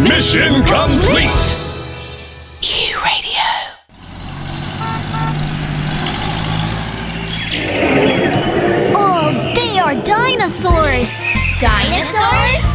Mission complete! Q Radio. Oh, they are dinosaurs! Dinosaurs?